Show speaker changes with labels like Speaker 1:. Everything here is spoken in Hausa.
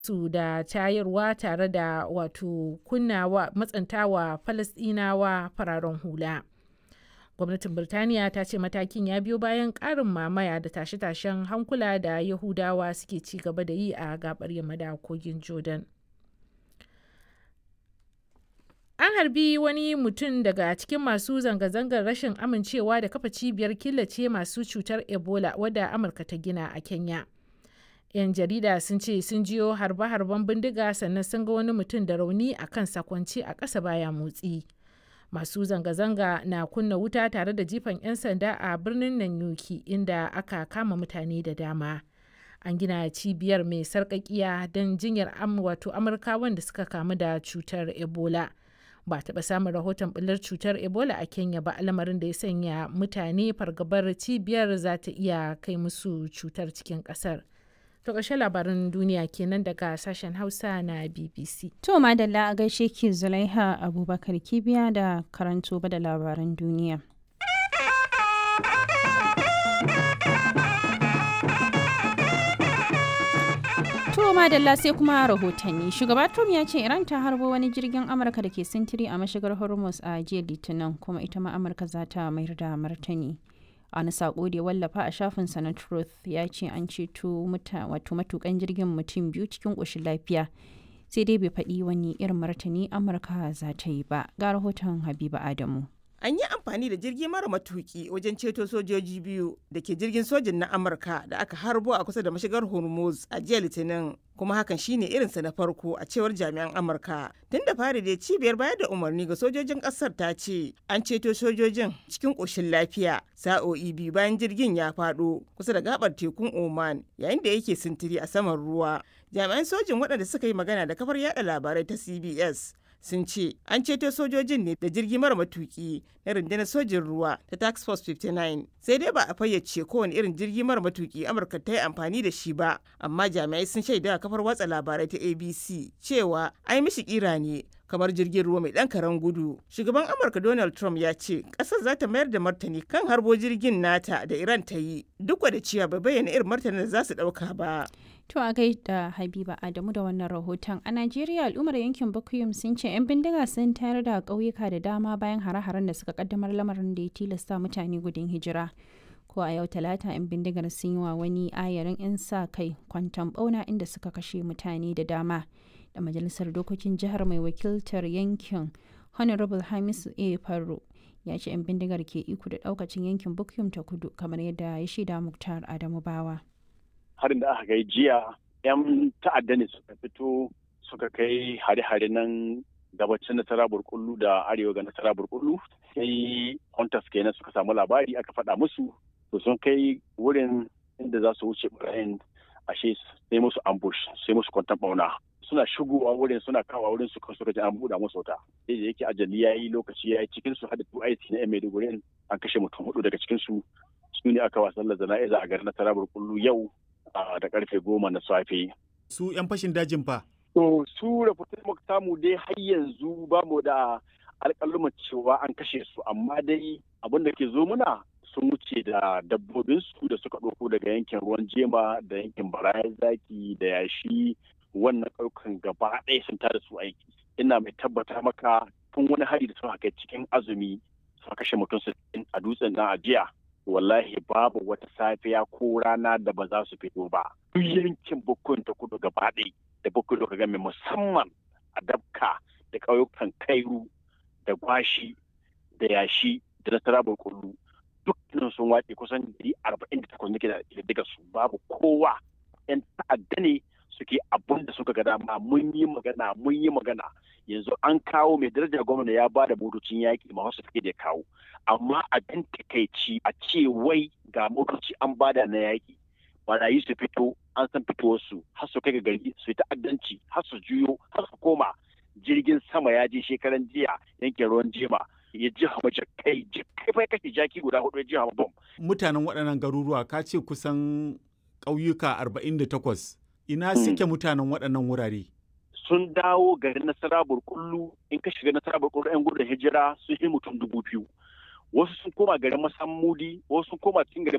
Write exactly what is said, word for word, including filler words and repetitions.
Speaker 1: su da tayarwa tare da wato kunnawa matsantawa Falasɗinawa fararen hula. Gwamnatin Birtaniya ta ce matakin ya biyo bayan ƙarin mamaya da tashe-tashen hankula da Yahudawa suke ci gaba da yi a gabar yamma da kogin Jordan. An harbi wani mutum daga cikin masu zanga-zangar rashin amincewa da kafa cibiyar killace masu cutar Ebola wadda Amurka ta gina a Kenya. 'Yan jarida sun ce sun jiyo harbe-harben bindiga sannan sun ga wani mutum da rauni a kan kwance a ƙasa baya motsi. Masu zanga-zanga na kunna wuta tare da jifan 'yan sanda a birnin Nanyuki inda aka kama mutane da dama. An gina cibiyar mai sarƙaƙiya don jinyar wato Amurkawan da suka kamu da cutar Ebola. Ba taɓa samun rahoton ɓullar cutar Ebola a Kenya ba, lamarin da ya sanya mutane fargabar cibiyar za ta iya kai musu cutar cikin ƙasar. To ƙarshen labaran duniya kenan daga sashen Hausa na B B C.
Speaker 2: To madalla a gaishe ki Zulaiha Abubakar Kibiya da karanto ba da labaran duniya. To madalla sai kuma rahotanni. Shugaba Trump ya ce Iran ta harbo wani jirgin Amurka da ke sintiri a mashigar Hormuz a jiya Litinin, kuma ita ma Amurka za ta mayar da martani. A wani sako da ya wallafa a shafinsa na Truth ya ce an ceto wato matukan jirgin mutum biyu cikin ƙoshin lafiya, sai dai bai faɗi wani irin martani Amurka za ta yi ba. Ga rahoton Habiba Adamu.
Speaker 3: An yi amfani da jirgi mara matuki wajen ceto sojoji biyu da ke jirgin sojin na Amurka da aka harbo a kusa da mashigar Hormuz a jiya Litinin, kuma hakan shine irinsa na farko a cewar jami'an Amurka. Tun da fari da cibiyar bayar da umarni ga sojojin kasar ta ce an ceto sojojin cikin ƙoshin lafiya sa'o'i biyu bayan jirgin ya faɗo kusa da gabar tekun Oman yayin da yake sintiri a saman ruwa. Jami'an sojin waɗanda suka yi magana da kafar yada labarai ta C B S sun ce an ceto sojojin ne da jirgi mara matuki na rundunar sojin ruwa ta task force fifty-nine, sai dai ba a fayyace kowane irin jirgi mara matuki Amurka ta yi amfani da shi ba, amma jami'ai sun shaida kafar watsa labarai ta A B C cewa ai mishi kira ne kamar jirgin ruwa mai ɗan karen gudu. Shugaban Amurka Donald Trump ya ce ƙasar za ta mayar da martani kan harbo jirgin nata da Iran ta yi, duk da cewa bai bayyana irin martanin da za su ɗauka ba.
Speaker 2: To a gaida Habiba Adamu da wannan rahoton. A Najeriya, al'ummar yankin Bukuyum sun ce 'yan bindiga sun tayar da ƙauyuka da dama bayan hare-haren da suka kaddamar, lamarin da ya tilasta mutane gudun hijira. Ko a yau Talata, 'yan bindigar sun yi wa wani ayarin 'yan sa kai kwanton ɓauna inda suka kashe mutane da dama. Da majalisar dokokin jihar mai wakiltar yankin Honorable Hamisu A. Farro ya ce 'yan bindigar ke iko da ɗaukacin yankin Bukuyum ta kudu, kamar yadda ya shaida Muktar Adamu Bawa.
Speaker 4: Harin da aka kai jiya 'yan ta'adda ne suka fito suka kai hare-hare nan gabacin nasara burkullu da arewa ga nasara burkullu, sai hunters kenan suka samu labari aka faɗa musu, to sun kai wurin inda za su wuce barayin, ashe sai musu ambush, sai musu kwantan bauna. Suna shigowa wurin suna kawo wurin su kan suka ji an buɗa musu wuta, sai da yake ajali ya yi lokaci ya yi cikin su hada two I C na yan Maiduguri an kashe mutum hudu daga cikin su su ne aka wasan da jana'iza a garin nasara burkullu yau da karfe goma na safe.
Speaker 5: Su 'yan fashin dajin fa?
Speaker 4: To su rahoton muka samu dai har yanzu ba mu da alƙaluman cewa an kashe su, amma dai abin da ke zo muna sun wuce da dabbobinsu da suka ɗauko daga yankin ruwan jema da yankin barayin zaki da yashi, wannan ɗaukan gaba ɗaya sun tada su aiki. Ina mai tabbata maka tun wani hari da suka kai cikin azumi suka kashe mutum sittin a dutsen nan a jiya. Wallahi babu wata safiya ko rana da ba za su fito ba. Duk yankin Bukun ta kudu gaba ɗaya da Bukun da game musamman a Dabka da ƙauyukan Kairu da Gwashi da Yashi da Nasara Burkullu dukkanin sun wace kusan dari arba'in da takwas nake da daga su, babu kowa. 'Yan ta'adda ne suke abun da suka ga dama. Mun yi magana mun yi magana yanzu an kawo mai daraja gwamna ya ba da motocin yaƙi ma wasu da kawo, amma abin takaici a ce wai ga motoci an bada na yaƙi barayi su fito an san fitowarsu har su kai ga gari su yi ta'addanci har su juyo har su koma. Jirgin sama ya je shekaran jiya yankin ruwan jema ya ji hama jakai jakai bai kashe jaki guda hudu ya ji hama bom.
Speaker 5: Mutanen waɗannan garuruwa ka ce kusan ƙauyuka arba'in da takwas, ina suke mutanen waɗannan wurare?
Speaker 4: Sun dawo garin Nasara Burkullu. In ka shiga Nasara Burkullu 'yan gudun hijira sun yi mutum dubu biyu. Wasu sun koma garin Masammudi, wasu sun koma cikin garin